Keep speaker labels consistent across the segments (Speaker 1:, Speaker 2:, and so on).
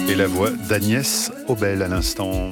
Speaker 1: Et la voix d'Agnès Obel à l'instant.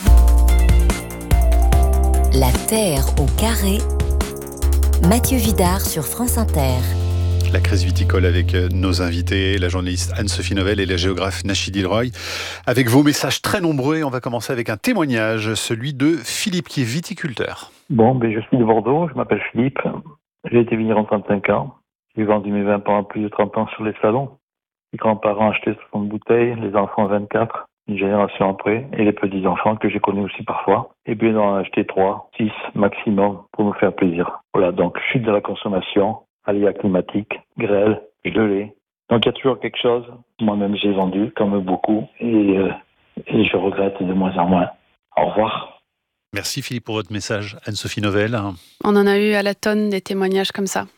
Speaker 2: La Terre au carré. Mathieu Vidard sur France Inter.
Speaker 1: La crise viticole avec nos invités, la journaliste Anne-Sophie Novelle et la géographe Nachid Ilroy. Avec vos messages très nombreux, on va commencer avec un témoignage, celui de Philippe qui est viticulteur.
Speaker 3: Je suis de Bordeaux, je m'appelle Philippe. J'ai été vigneron 35 ans. J'ai vendu mes vins pendant plus de 30 ans sur les salons. Les grands-parents achetaient 60 bouteilles, les enfants 24, une génération après, et les petits-enfants que j'ai connus aussi parfois. Et bien, on en a acheté 3, 6 maximum pour nous faire plaisir. Voilà, donc chute de la consommation, aléas climatiques, grêle, gelée. Donc il y a toujours quelque chose. Moi-même, j'ai vendu, comme beaucoup, et je regrette de moins en moins. Au revoir.
Speaker 1: Merci Philippe pour votre message. Anne-Sophie Novelle.
Speaker 4: On en a eu à la tonne des témoignages comme ça.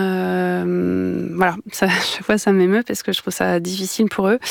Speaker 4: Voilà, ça, à chaque fois ça m'émeut parce que je trouve ça difficile pour eux.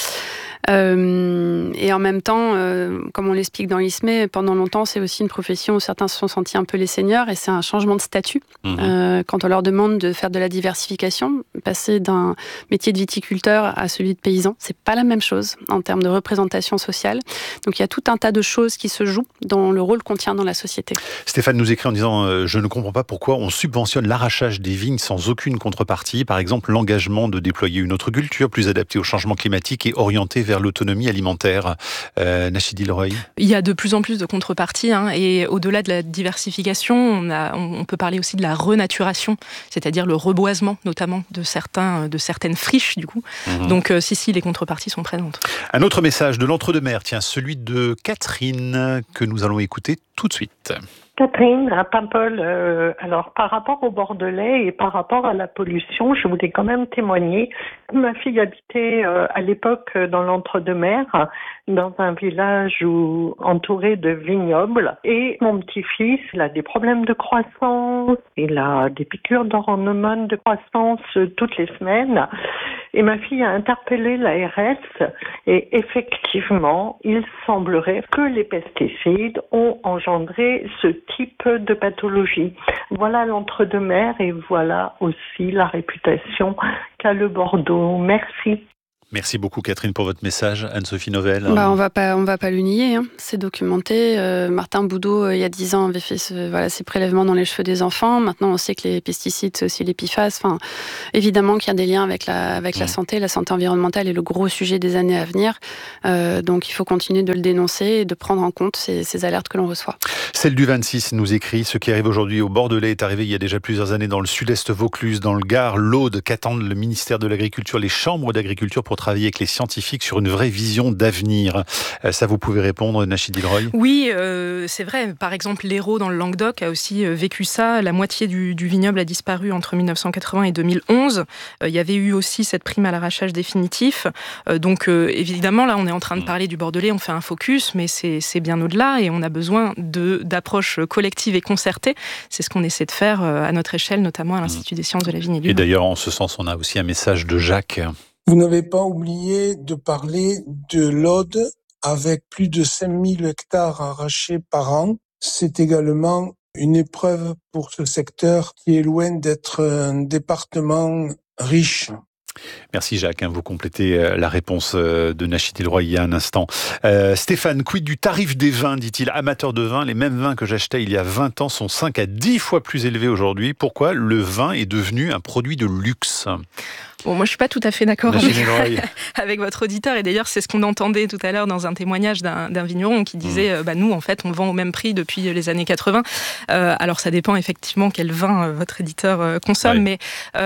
Speaker 4: Et en même temps, comme on l'explique dans l'ISME, pendant longtemps c'est aussi une profession où certains se sont sentis un peu les seigneurs et c'est un changement de statut. Quand on leur demande de faire de la diversification, passer d'un métier de viticulteur à celui de paysan, c'est pas la même chose en termes de représentation sociale. Donc il y a tout un tas de choses qui se jouent dans le rôle qu'on tient dans la société.
Speaker 1: Stéphane nous écrit en disant je ne comprends pas pourquoi on subventionne l'arrachage des vignes sans aucune contrepartie. Par exemple, l'engagement de déployer une autre culture plus adaptée au changement climatique et orientée vers l'autonomie alimentaire. Nachid Ilroy.
Speaker 5: Il y a de plus en plus de contreparties et au-delà de la diversification, on peut parler aussi de la renaturation, c'est-à-dire le reboisement notamment de certaines friches du coup. Donc si, les contreparties sont présentes.
Speaker 1: Un autre message de l'Entre-deux-Mers, celui de Catherine que nous allons écouter tout de suite.
Speaker 6: Catherine, à Paimpol, alors par rapport au Bordelais et par rapport à la pollution, je voulais quand même témoigner. Ma fille habitait à l'époque dans l'Entre-deux-Mers, dans un village entouré de vignobles. Et mon petit-fils, il a des problèmes de croissance, il a des piqûres d'hormones de croissance toutes les semaines. Et ma fille a interpellé l'ARS et effectivement, il semblerait que les pesticides ont engendré ce type de pathologie. Voilà l'Entre-deux-Mers et voilà aussi la réputation qu'a le Bordeaux. Merci.
Speaker 1: Merci beaucoup Catherine pour votre message. Anne-Sophie Novelle.
Speaker 4: On va pas le nier, c'est documenté. Martin Boudot, il y a 10 ans, avait fait ces prélèvements dans les cheveux des enfants. Maintenant, on sait que les pesticides, c'est aussi les PFAS. Évidemment qu'il y a des liens avec la santé environnementale est le gros sujet des années à venir. Donc, il faut continuer de le dénoncer et de prendre en compte ces alertes que l'on reçoit.
Speaker 1: Celle du 26 nous écrit « Ce qui arrive aujourd'hui au Bordelais est arrivé il y a déjà plusieurs années dans le sud-est Vaucluse, dans le Gard, l'Aude, qu'attendent le ministère de l'Agriculture, les chambres d'agriculture pour travailler avec les scientifiques sur une vraie vision d'avenir. » Ça, vous pouvez répondre, Nachid Ilroy ?
Speaker 5: Oui, c'est vrai. Par exemple, l'Hérault dans le Languedoc a aussi vécu ça. La moitié du vignoble a disparu entre 1980 et 2011. Il y avait eu aussi cette prime à l'arrachage définitif. Donc, évidemment, là, on est en train de parler du Bordelais. On fait un focus, mais c'est bien au-delà et on a besoin d'approches collectives et concertées. C'est ce qu'on essaie de faire à notre échelle, notamment à l'Institut des sciences de la vigne et du vin.
Speaker 1: Et d'ailleurs, en ce sens, on a aussi un message de Jacques.
Speaker 7: Vous n'avez pas oublié de parler de l'Aude avec plus de 5000 hectares arrachés par an. C'est également une épreuve pour ce secteur qui est loin d'être un département riche.
Speaker 1: Merci Jacques, vous complétez la réponse de Nachid Ilroy il y a un instant. Stéphane, quid du tarif des vins, dit-il, amateur de vin, les mêmes vins que j'achetais il y a 20 ans sont 5 à 10 fois plus élevés aujourd'hui. Pourquoi le vin est devenu un produit de luxe ?
Speaker 5: Bon, moi, je suis pas tout à fait d'accord avec votre auditeur. Et d'ailleurs, c'est ce qu'on entendait tout à l'heure dans un témoignage d'un vigneron qui disait nous, en fait, on vend au même prix depuis les années 80. Alors, ça dépend effectivement quel vin votre éditeur consomme. Mais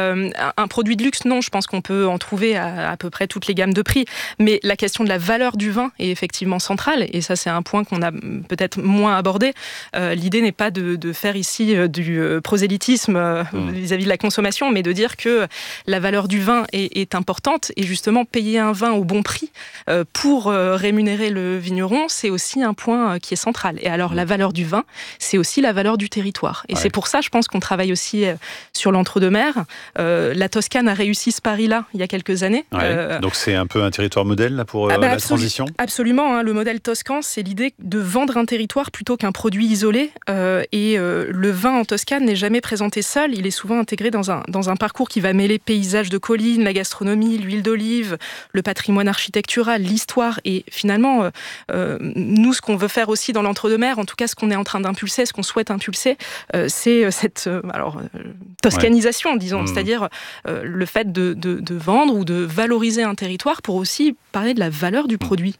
Speaker 5: un produit de luxe, non, je pense qu'on peut en trouver à peu près toutes les gammes de prix. Mais la question de la valeur du vin est effectivement centrale. Et ça, c'est un point qu'on a peut-être moins abordé. L'idée n'est pas de faire ici du prosélytisme vis-à-vis de la consommation, mais de dire que la valeur du vin est importante et justement payer un vin au bon prix pour rémunérer le vigneron, c'est aussi un point qui est central. Et alors la valeur du vin, c'est aussi la valeur du territoire. Et c'est pour ça, je pense qu'on travaille aussi sur l'Entre-deux-Mers. La Toscane a réussi ce pari esprit-là il y a quelques années.
Speaker 1: Ouais. Donc c'est un peu un territoire modèle là, pour la transition.
Speaker 5: Absolument. Hein, le modèle toscan, c'est l'idée de vendre un territoire plutôt qu'un produit isolé. Le vin en Toscane n'est jamais présenté seul. Il est souvent intégré dans un parcours qui va mêler paysages de collines, la gastronomie, l'huile d'olive, le patrimoine architectural, l'histoire. Et finalement, nous, ce qu'on veut faire aussi dans l'entre-deux-mers, en tout cas ce qu'on est en train d'impulser, ce qu'on souhaite impulser, c'est cette toscanisation, disons, c'est-à-dire le fait de vendre ou de valoriser un territoire pour aussi parler de la valeur du produit.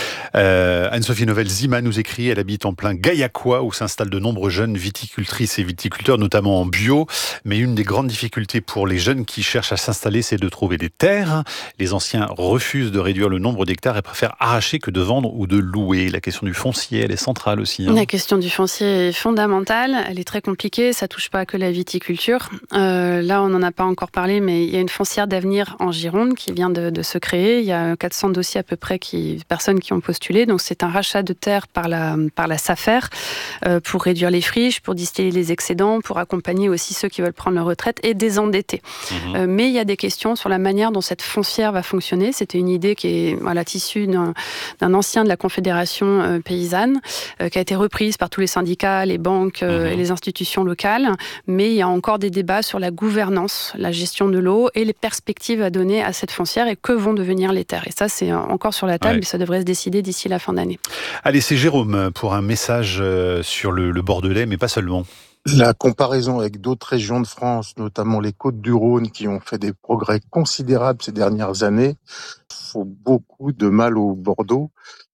Speaker 1: Anne-Sophie Novelle-Zima nous écrit, elle habite en plein Gaillacois où s'installent de nombreux jeunes viticultrices et viticulteurs, notamment en bio. Mais une des grandes difficultés pour les jeunes qui cherchent à s'installer, c'est de trouver des terres. Les anciens refusent de réduire le nombre d'hectares et préfèrent arracher que de vendre ou de louer. La question du foncier, elle est centrale aussi.
Speaker 4: La question du foncier est fondamentale, elle est très compliquée, ça touche pas que la viticulture. Là, on n'en a pas encore parlé, mais il y a une foncière d'avenir en Gironde qui vient de se créer. Il y a 400 dossiers à peu près, personnes qui ont postulé. Donc c'est un rachat de terre par la SAFER pour réduire les friches, pour distiller les excédents, pour accompagner aussi ceux qui veulent prendre leur retraite et désendetter. Mais il y a des questions sur la manière dont cette foncière va fonctionner. C'était une idée qui est issue d'un ancien de la Confédération paysanne, qui a été reprise par tous les syndicats, les banques et les institutions locales. Mais il y a encore des débats sur la gouvernance, la gestion de l'eau et les perspectives à donner à cette foncière et que vont devenir les terres. Et ça, c'est encore sur la table et ça devrait se décider d'ici la fin d'année.
Speaker 1: Allez, c'est Jérôme pour un message sur le Bordelais, mais pas seulement.
Speaker 8: La comparaison avec d'autres régions de France, notamment les Côtes-du-Rhône, qui ont fait des progrès considérables ces dernières années, font beaucoup de mal au Bordeaux.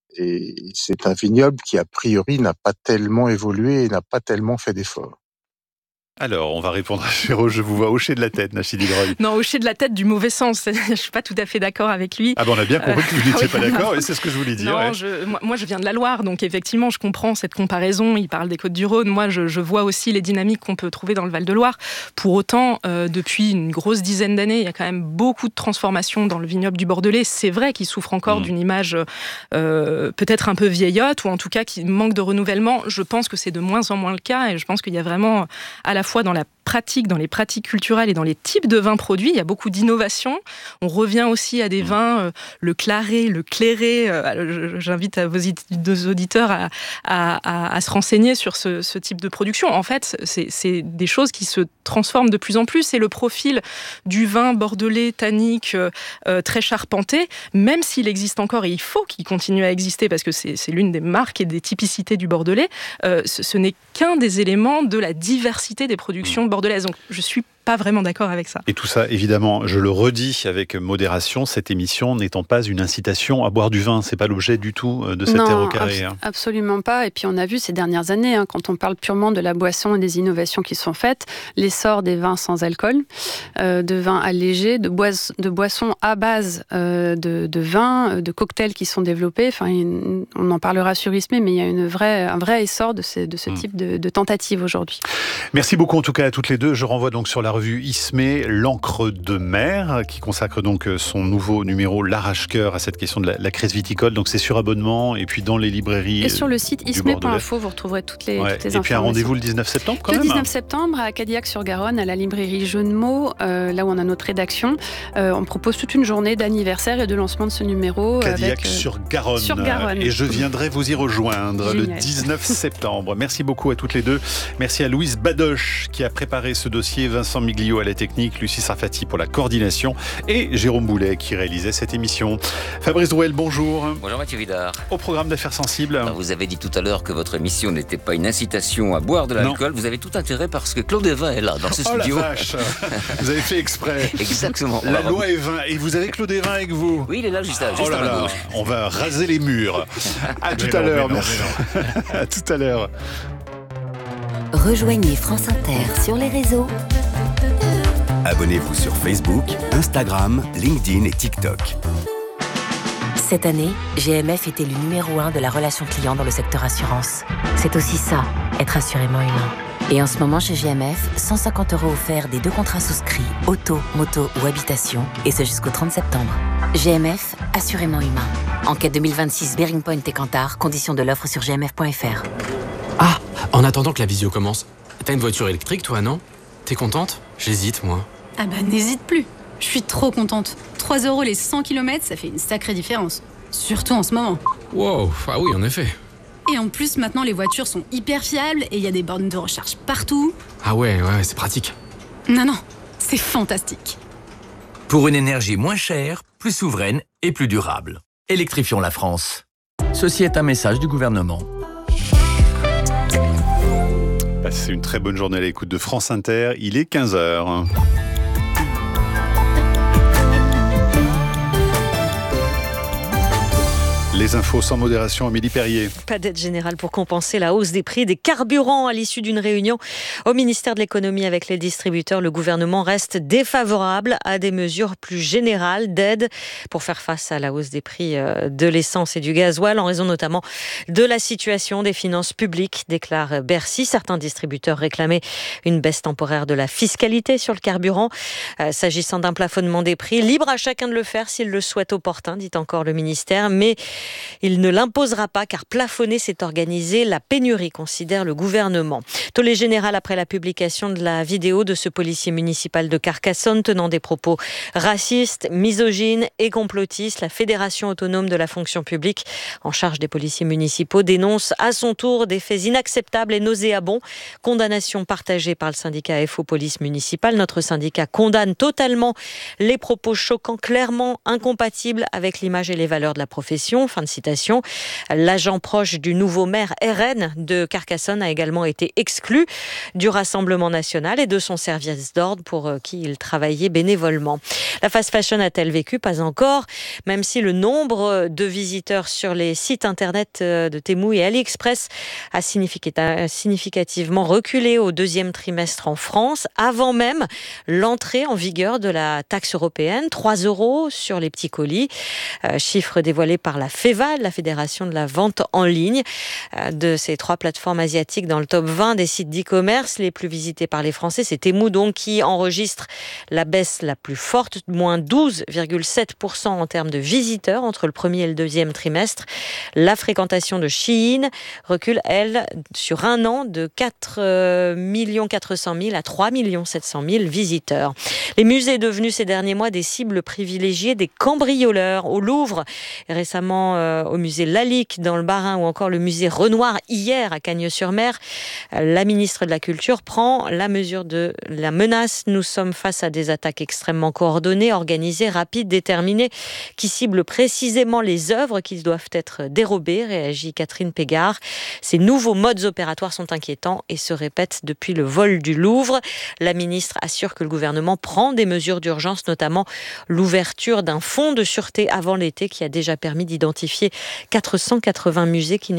Speaker 8: Et c'est un vignoble qui, a priori, n'a pas tellement évolué et n'a pas tellement fait d'efforts.
Speaker 1: Alors, on va répondre à Chéreau. Je vous vois hocher de la tête, Nachidi Groy.
Speaker 5: Non, hocher de la tête du mauvais sens. Je ne suis pas tout à fait d'accord avec lui.
Speaker 1: Ah bon, on a bien compris que vous n'étiez pas d'accord, et c'est ce que je voulais dire.
Speaker 5: Non, moi, je viens de la Loire, donc effectivement, je comprends cette comparaison. Il parle des Côtes-du-Rhône. Moi, je vois aussi les dynamiques qu'on peut trouver dans le Val-de-Loire. Pour autant, depuis une grosse dizaine d'années, il y a quand même beaucoup de transformations dans le vignoble du Bordelais. C'est vrai qu'il souffre encore d'une image peut-être un peu vieillotte, ou en tout cas qui manque de renouvellement. Je pense que c'est de moins en moins le cas, et je pense qu'il y a vraiment à la fois dans la pratique, dans les pratiques culturelles et dans les types de vins produits, il y a beaucoup d'innovation. On revient aussi à des vins, le claré, le clairé. J'invite vos auditeurs à se renseigner sur ce type de production. En fait, c'est des choses qui se transforment de plus en plus, et le profil du vin bordelais, tannique, très charpenté, même s'il existe encore, et il faut qu'il continue à exister parce que c'est l'une des marques et des typicités du bordelais, ce n'est qu'un des éléments de la diversité des productions bordelaises. Donc je suis pas vraiment d'accord avec ça.
Speaker 1: Et tout ça, évidemment, je le redis avec modération, cette émission n'étant pas une incitation à boire du vin. C'est pas l'objet du tout de cette terre au carré.
Speaker 4: Absolument pas. Et puis on a vu ces dernières années, quand on parle purement de la boisson et des innovations qui sont faites, l'essor des vins sans alcool, de vins allégés, de boissons à base de vins, de cocktails qui sont développés. Enfin, on en parlera sur ISME, mais il y a un vrai essor de ce type de tentative aujourd'hui.
Speaker 1: Merci beaucoup en tout cas à toutes les deux. Je renvoie donc sur la revue ISME, l'encre de mer, qui consacre donc son nouveau numéro L'Arrache-Cœur à cette question de la crise viticole. Donc c'est sur abonnement et puis dans les librairies.
Speaker 4: Et sur le site isme.info, vous retrouverez toutes les informations.
Speaker 1: Et puis un rendez-vous le 19 septembre quand même.
Speaker 4: Le 19 septembre à Cadillac-sur-Garonne, à la librairie Jeux de mots, là où on a notre rédaction. On propose toute une journée d'anniversaire et de lancement de ce numéro.
Speaker 1: Cadillac-sur-Garonne. Et je viendrai vous y rejoindre le 19 septembre. Merci beaucoup à toutes les deux. Merci à Louise Badoche qui a préparé ce dossier, Vincent Miglio à la technique, Lucie Sarfati pour la coordination et Jérôme Boulet qui réalisait cette émission. Fabrice Drouel, bonjour.
Speaker 9: Bonjour Mathieu Vidard.
Speaker 1: Au programme d'affaires sensibles.
Speaker 9: Alors, vous avez dit tout à l'heure que votre émission n'était pas une incitation à boire de l'alcool. Vous avez tout intérêt parce que Claude Evin est là dans ce studio.
Speaker 1: Oh la vache. Vous avez fait exprès.
Speaker 9: Exactement.
Speaker 1: La loi Evin. Et vous avez Claude Evin avec vous.
Speaker 9: Oui, il est là juste à
Speaker 1: ma gauche. On va raser les murs. À tout à l'heure. À tout à l'heure.
Speaker 2: Rejoignez France Inter sur les réseaux.
Speaker 10: Abonnez-vous sur Facebook, Instagram, LinkedIn et TikTok.
Speaker 2: Cette année, GMF était le numéro 1 de la relation client dans le secteur assurance. C'est aussi ça, être assurément humain. Et en ce moment, chez GMF, 150 € offerts des 2 contrats souscrits, auto, moto ou habitation, et ce jusqu'au 30 septembre. GMF, assurément humain. Enquête 2026 Bearing Point et Kantar, conditions de l'offre sur gmf.fr.
Speaker 11: Ah, en attendant que la visio commence, t'as une voiture électrique toi, non ? T'es contente ? J'hésite, moi.
Speaker 12: Ah bah n'hésite plus. Je suis trop contente. 3 € les 100 km, ça fait une sacrée différence. Surtout en ce moment.
Speaker 11: Wow, ah oui, en effet.
Speaker 12: Et en plus, maintenant, les voitures sont hyper fiables et il y a des bornes de recharge partout.
Speaker 11: Ah ouais, c'est pratique.
Speaker 12: Non, c'est fantastique.
Speaker 13: Pour une énergie moins chère, plus souveraine et plus durable. Électrifions la France. Ceci est un message du gouvernement.
Speaker 1: Passez une très bonne journée à l'écoute de France Inter. Il est 15h. Les infos sans modération, Amélie Perrier.
Speaker 14: Pas d'aide générale pour compenser la hausse des prix des carburants. À l'issue d'une réunion au ministère de l'économie avec les distributeurs, le gouvernement reste défavorable à des mesures plus générales d'aide pour faire face à la hausse des prix de l'essence et du gasoil, en raison notamment de la situation des finances publiques, déclare Bercy. Certains distributeurs réclamaient une baisse temporaire de la fiscalité sur le carburant. S'agissant d'un plafonnement des prix, libre à chacun de le faire s'il le souhaite opportun, dit encore le ministère, mais il ne l'imposera pas car plafonner, c'est organiser la pénurie, considère le gouvernement. Tollé général après la publication de la vidéo de ce policier municipal de Carcassonne tenant des propos racistes, misogynes et complotistes. La Fédération autonome de la fonction publique en charge des policiers municipaux dénonce à son tour des faits inacceptables et nauséabonds. Condamnation partagée par le syndicat FO Police Municipale. Notre syndicat condamne totalement les propos choquants, clairement incompatibles avec l'image et les valeurs de la profession. Fin de citation. L'agent proche du nouveau maire RN de Carcassonne a également été exclu du Rassemblement national et de son service d'ordre pour qui il travaillait bénévolement. La fast fashion a-t-elle vécu? Pas encore, même si le nombre de visiteurs sur les sites internet de Temu et AliExpress a significativement reculé au deuxième trimestre en France, avant même l'entrée en vigueur de la taxe européenne, 3 € sur les petits colis, chiffre dévoilé par la FEVAL, la Fédération de la vente en ligne, de ces 3 plateformes asiatiques dans le top 20 des sites d'e-commerce les plus visités par les Français. C'est Temu donc qui enregistre la baisse la plus forte, moins 12,7% en termes de visiteurs entre le premier et le deuxième trimestre. La fréquentation de Shein recule, elle, sur un an de 4 400 000 à 3 700 000 visiteurs. Les musées devenus ces derniers mois des cibles privilégiées des cambrioleurs. Au Louvre, récemment au musée Lalique dans le Bas-Rhin ou encore le musée Renoir hier à Cagnes-sur-Mer. La ministre de la Culture prend la mesure de la menace. Nous sommes face à des attaques extrêmement coordonnées, organisées, rapides, déterminées, qui ciblent précisément les œuvres qui doivent être dérobées, réagit Catherine Pégard. Ces nouveaux modes opératoires sont inquiétants et se répètent depuis le vol du Louvre. La ministre assure que le gouvernement prend des mesures d'urgence, notamment l'ouverture d'un fonds de sûreté avant l'été qui a déjà permis d'identifier 480 musées qui